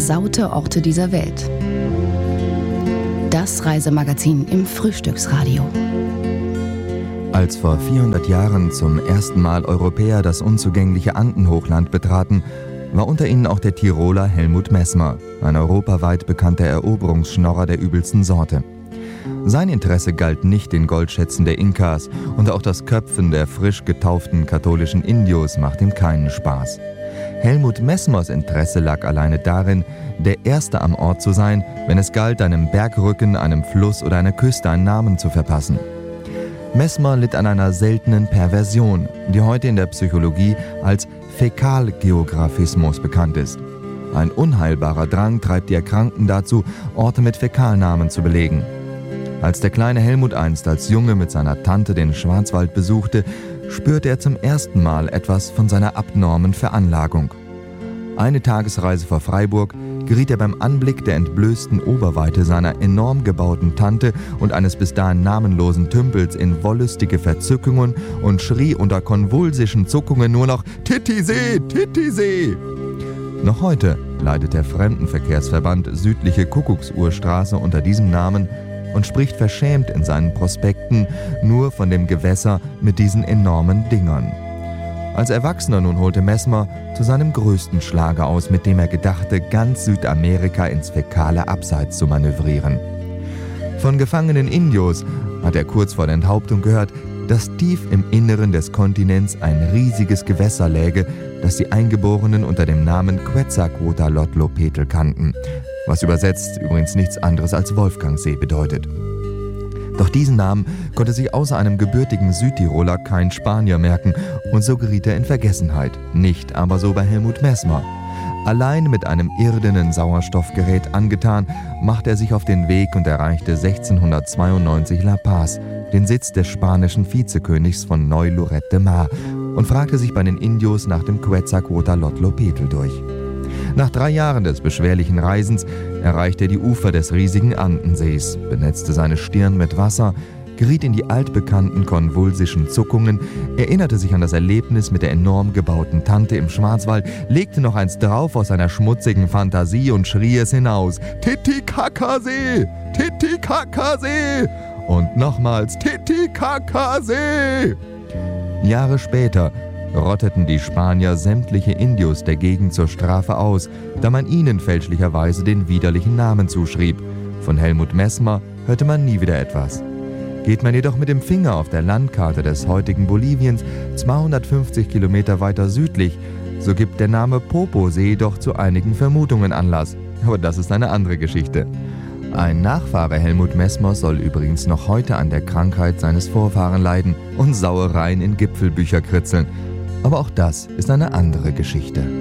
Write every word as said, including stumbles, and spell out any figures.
versaute Orte dieser Welt. Das Reisemagazin im Frühstücksradio. Als vor vierhundert Jahren zum ersten Mal Europäer das unzugängliche Andenhochland betraten, war unter ihnen auch der Tiroler Helmut Messmer, ein europaweit bekannter Eroberungsschnorrer der übelsten Sorte. Sein Interesse galt nicht den Goldschätzen der Inkas und auch das Köpfen der frisch getauften katholischen Indios macht ihm keinen Spaß. Helmut Messmers Interesse lag alleine darin, der Erste am Ort zu sein, wenn es galt, einem Bergrücken, einem Fluss oder einer Küste einen Namen zu verpassen. Messmer litt an einer seltenen Perversion, die heute in der Psychologie als Fäkalgeographismus bekannt ist. Ein unheilbarer Drang treibt die Erkrankten dazu, Orte mit Fäkalnamen zu belegen. Als der kleine Helmut einst als Junge mit seiner Tante den Schwarzwald besuchte, spürte er zum ersten Mal etwas von seiner abnormen Veranlagung. Eine Tagesreise vor Freiburg geriet er beim Anblick der entblößten Oberweite seiner enorm gebauten Tante und eines bis dahin namenlosen Tümpels in wollüstige Verzückungen und schrie unter konvulsischen Zuckungen nur noch »Titisee, Titisee!« Noch heute leidet der Fremdenverkehrsverband Südliche Kuckucksuhrstraße unter diesem Namen und spricht verschämt in seinen Prospekten nur von dem Gewässer mit diesen enormen Dingern. Als Erwachsener nun holte Messmer zu seinem größten Schlager aus, mit dem er gedachte, ganz Südamerika ins fäkale Abseits zu manövrieren. Von gefangenen Indios hat er kurz vor der Enthauptung gehört, dass tief im Inneren des Kontinents ein riesiges Gewässer läge, das die Eingeborenen unter dem Namen Quetzalcoatlötl kannten, was übersetzt übrigens nichts anderes als Wolfgangsee bedeutet. Doch diesen Namen konnte sich außer einem gebürtigen Südtiroler kein Spanier merken und so geriet er in Vergessenheit, nicht aber so bei Helmut Messmer. Allein mit einem irdenen Sauerstoffgerät angetan, machte er sich auf den Weg und erreichte sechzehnhundertzweiundneunzig La Paz, den Sitz des spanischen Vizekönigs von Neu-Lloret de Mar, und fragte sich bei den Indios nach dem Quetzalcoatlötl durch. Nach drei Jahren des beschwerlichen Reisens erreichte er die Ufer des riesigen Andensees, benetzte seine Stirn mit Wasser, geriet in die altbekannten konvulsischen Zuckungen, erinnerte sich an das Erlebnis mit der enorm gebauten Tante im Schwarzwald, legte noch eins drauf aus seiner schmutzigen Fantasie und schrie es hinaus: Titicacasee! Titicacasee! Und nochmals Titicacasee! Jahre später rotteten die Spanier sämtliche Indios der Gegend zur Strafe aus, da man ihnen fälschlicherweise den widerlichen Namen zuschrieb. Von Helmut Messmer hörte man nie wieder etwas. Geht man jedoch mit dem Finger auf der Landkarte des heutigen Boliviens zweihundertfünfzig Kilometer weiter südlich, so gibt der Name Poposee doch zu einigen Vermutungen Anlass. Aber das ist eine andere Geschichte. Ein Nachfahre Helmut Messmers soll übrigens noch heute an der Krankheit seines Vorfahren leiden und Sauereien in Gipfelbücher kritzeln. Aber auch das ist eine andere Geschichte.